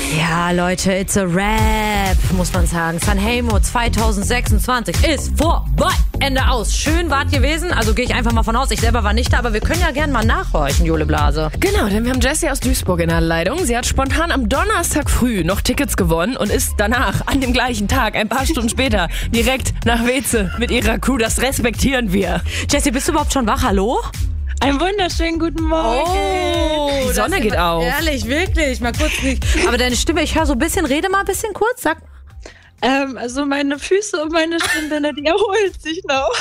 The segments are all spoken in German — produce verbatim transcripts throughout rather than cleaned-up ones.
Ja, Leute, it's a rap, muss man sagen. Sanremo zwanzig sechsundzwanzig ist vorbei. Ende aus. Schön wart gewesen. Also gehe ich einfach mal von aus. Ich selber war nicht da, aber wir können ja gerne mal nachhorchen, Jule Blase. Genau, denn wir haben Jessie aus Duisburg in der Leitung. Sie hat spontan am Donnerstag früh noch Tickets gewonnen und ist danach, an dem gleichen Tag, ein paar Stunden später, direkt nach Weze mit ihrer Crew. Das respektieren wir. Jessie, bist du überhaupt schon wach? Hallo? Einen wunderschönen guten Morgen. Oh, die Sonne geht auf. Ehrlich, wirklich. Mal kurz nicht. Aber deine Stimme, ich höre so ein bisschen, rede mal ein bisschen kurz. Sag. Ähm, also meine Füße und meine Stimmbänder, die erholt sich noch.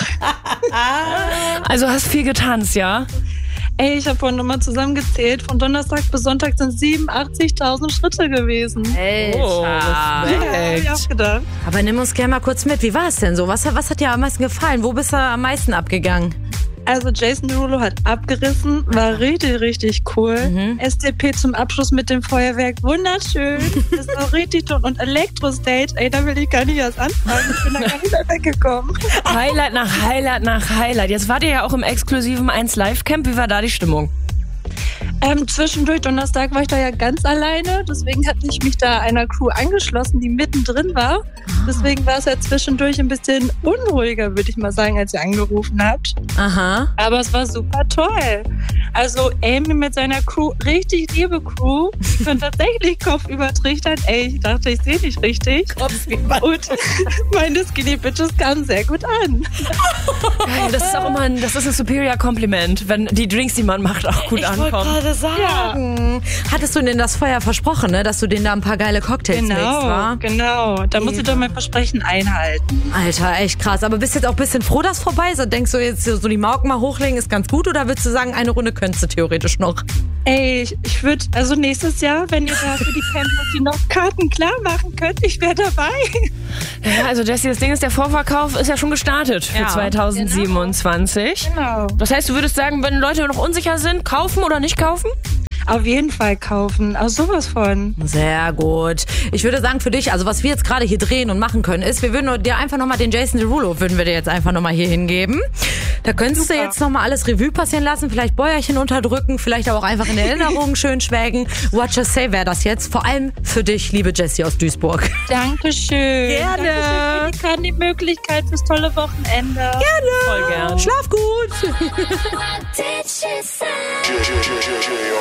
Also hast viel getanzt, ja? Ey, ich habe vorhin nochmal zusammengezählt. Von Donnerstag bis Sonntag sind siebenundachtzigtausend Schritte gewesen. Alter. Oh, Ja, hab ich auch gedacht. Aber nimm uns gerne mal kurz mit. Wie war es denn so? Was, was hat dir am meisten gefallen? Wo bist du am meisten abgegangen? Also Jason Derulo hat abgerissen, war richtig, richtig cool. Mhm. S D P zum Abschluss mit dem Feuerwerk, wunderschön. Das ist auch richtig toll. Und Elektro-Stage, ey, da will ich gar nicht erst anfangen. Ich bin da gar nicht mehr weggekommen. Highlight nach Highlight nach Highlight. Jetzt wart ihr ja auch im exklusiven eins Live Camp. Wie war da die Stimmung? Ähm, zwischendurch, Donnerstag, war ich da ja ganz alleine. Deswegen hatte ich mich da einer Crew angeschlossen, die mittendrin war. Deswegen war es ja zwischendurch ein bisschen unruhiger, würde ich mal sagen, als ihr angerufen habt. Aha. Aber es war super toll. Also Amy mit seiner Crew, richtig liebe Crew, können tatsächlich kopfüber trichtern. Ey, ich dachte, ich sehe nicht richtig. Und meine Skinny Bitches kamen sehr gut an. Geil, das ist auch immer ein, das ist ein superior Kompliment, wenn die Drinks, die man macht, auch gut Ich wollte ankommen. gerade sagen. Hattest du denn das Feuer versprochen, ne? Dass du denen da ein paar geile Cocktails Genau, mixst, wa? genau. Da muss ich doch mein Versprechen einhalten. Alter, echt krass. Aber bist du jetzt auch ein bisschen froh, dass vorbei ist? Denkst du jetzt so die Mauken mal hochlegen ist ganz gut? Oder würdest du sagen, eine Runde könntest du theoretisch noch? Ey, ich, ich würde, also nächstes Jahr, wenn ihr da für die Campus noch Karten klar machen könnt, ich wäre dabei. Ja, also Jessie, das Ding ist, der Vorverkauf ist ja schon gestartet für Ja, zwanzig siebenundzwanzig. Genau. Das heißt, du würdest sagen, wenn Leute noch unsicher sind, kaufen oder nicht kaufen? Auf jeden Fall kaufen. Also sowas von. Sehr gut. Ich würde sagen für dich, also was wir jetzt gerade hier drehen und machen können, ist, wir würden dir einfach nochmal den Jason Derulo, würden wir dir jetzt einfach nochmal hier hingeben. Da könntest Super. du jetzt nochmal alles Revue passieren lassen, vielleicht Bäuerchen unterdrücken, vielleicht aber auch einfach in Erinnerungen schön schwelgen. What you say wäre das jetzt, vor allem für dich, liebe Jessie aus Duisburg. Dankeschön. Gerne. Dankeschön für die, Karten, die Möglichkeit fürs tolle Wochenende. Gerne. Voll gern. Schlaf gut. Did she say?